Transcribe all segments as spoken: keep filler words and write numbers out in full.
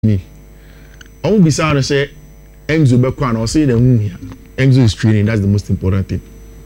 me. I won't be sad to say Enzo Bekwan or say the Enzo is training. That's the most important thing.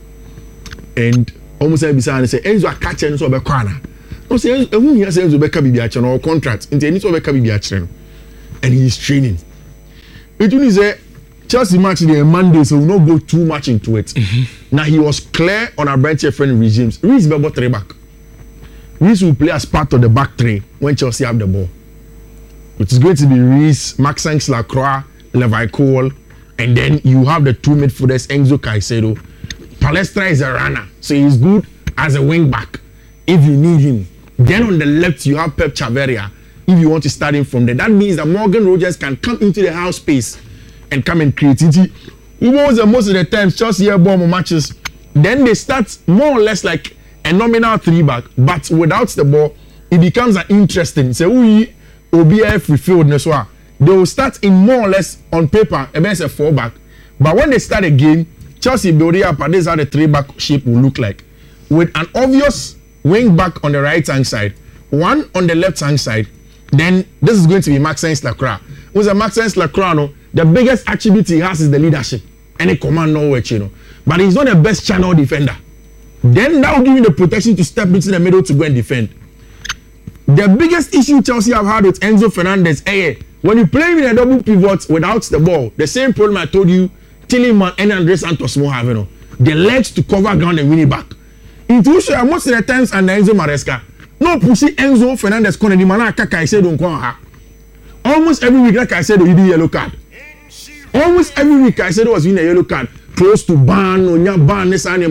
And almost every sad to say Enzo a catcher and so Bekwana. No say Enzo here say Enzo Beka be a channel or contract. Into any so Beka be a channel, and he is training. It only say Chelsea match the Monday, so we'll not go too much into it. Mm-hmm. Now he was clear on our bench friend regimes. Reese Bebo three back. Reese will play as part of the back three when Chelsea have the ball. It is going to be Reese, Maxence Lacroix, Levi Cole, and then you have the two midfielders, Enzo Caicedo. Palestra is a runner, so he's good as a wing back if you need him. Then on the left, you have Pep Chaveria if you want to start him from there. That means that Morgan Rogers can come into the half space and come and create it. Who knows that most of the times Chelsea have bomb matches, then they start more or less like a nominal three back, but without the ball, it becomes an interesting. So we O B F refield as well. They will start in more or less on paper against a four back, but when they start a game, Chelsea building up, and this is how the three back shape will look like, with an obvious wing back on the right hand side, one on the left hand side. Then this is going to be Maxence Lacroix. Who's a Maxence Lacroix? No, the biggest attribute he has is the leadership and the command knowledge, you know. But he's not the best channel defender. Then that will give you the protection to step into the middle to go and defend. The biggest issue Chelsea have had with Enzo Fernandez, eh, when you play with a double pivot without the ball, the same problem I told you, Tillman and Andre Santos will have, you know, the legs to cover ground and win it back. Into sure most of the times and Enzo Maresca, no pussy Enzo Fernandez corner the man I said don't come her. Almost every week, like I said, he did yellow card. Almost every week, I said it was in a yellow card, close to ban or near ban.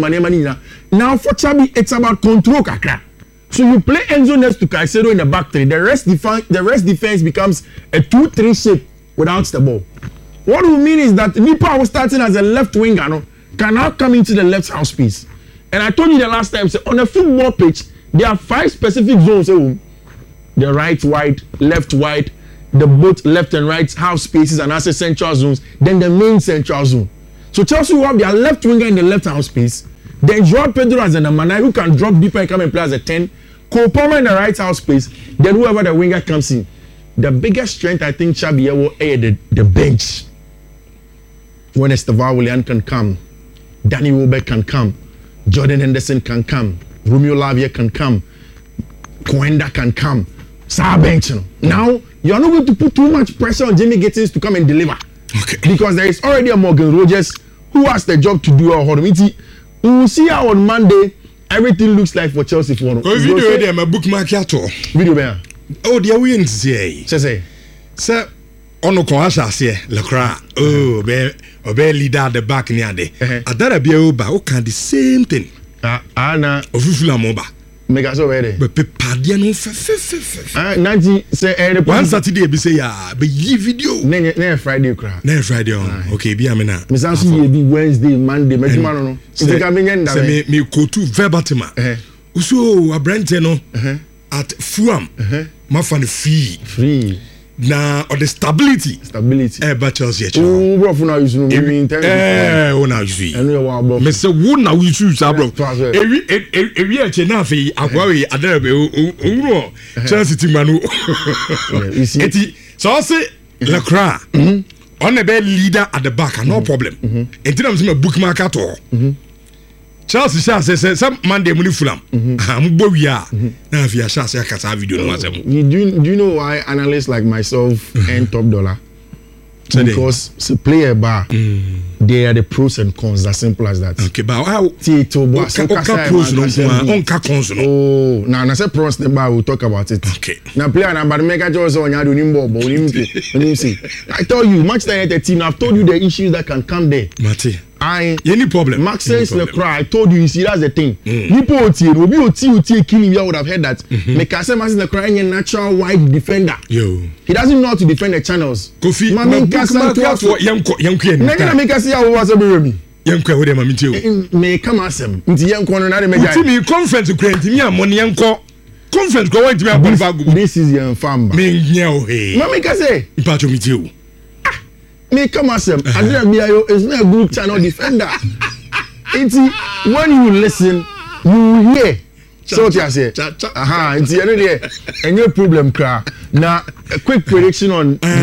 Now for Chabi, it's about control, kakra. So you play Enzo next to Caicedo in the back three. The rest defense, the rest defense becomes a two three shape without the ball. What we mean is that Nipa was starting as a left winger, no, can now come into the left half space. And I told you the last time, so on a football pitch, there are five specific zones. So the right wide, left wide, the both left and right half spaces and as a central zones, then the main central zone. So Chelsea will have their left winger in the left half space. Then Joao Pedro as a number nine who can drop deeper and come and play as a ten. Cole Palmer in the right half space. Then whoever the winger comes in. The biggest strength I think Xabi will add the, the bench. When Estevao Willian can come, Danny Welbeck can come, Jordan Henderson can come, Romeo Lavia can come, Coenda can come. Sa bench. You know. Now you are not going to put too much pressure on Jamie Gittins to come and deliver. Okay. Because there is already a Morgan Rogers who has the job to do a Hormiti. We will see how on Monday everything looks like for Chelsea for one. Oh, video there, my bookmark yato. Video there. Oh, they are winning say. Say say. Sir, ono konasha say Lacroix. Oh, be obe leader at the back near there. Adara be oba, o can the same thing. Ah, ana. Ofufula moba. Mega so ready. But padia no fe fe fe fe. Ah, ninety say eh one Saturday be say ya be yi video. Ne ne Friday cra. Ne Friday on. Okay, be amena. Me san so ye be Wednesday, Monday, me juma no no. Say ka me nyanda. Say me me go to verbatima. Eh. Uso abrante no. Eh. At Fulham. Eh. Ma fan free. Free. Na or the stability. Stability. Eh, but Chelsea. Oh, bro, for now you know me in time. Eh, oh now you see. I know what bro. Me say wo now you choose bro. Ewi ewi e che na fe akwawe adarabe onro Chelsea team manu. You see. Eti so say Lacroix. On the best leader at the back, no problem. Enti na me bookmark at all. Chelsea say say some Monday money Fulham. I'm bo wi a na fi a say akasa video no asem. You do do you know why analysts like myself and Top Dollar? Because to play a bar, mm. they are the pros and cons. As simple as that. Okay, but how? Tito, but some pros no, on cons no. Oh, now na say pros the bar. We'll talk about it. Okay. Now player na but make just on you do nimbo, but we need see. I told you, Manchester United team. I've told you the issues that can come there. Mate. I any problem. Maxence Lacroix, I told you, you see that's the thing. People oti, obi oti oti killing you would have heard that. Make I say Maxence Lacroix is a natural wide defender. Yo. He doesn't know how to defend the channels. Kofi, Mami Kasa to yanko yanko yanko. Nanya make us see how was be me. Yanko we dey mami tio. Me come asem. Nti yanko no na dey me guy. Uti me conference grant me amoni yanko. Conference go want me qualify go. This is your farm. Me nyao he. Mami Kasa. Ipacho mi tio. Me come asem. Adria Biayo is not a good channel defender. It's when you listen, you hear. So what you say? Aha, it's the end there. And no problem, cry. Now, a quick prediction on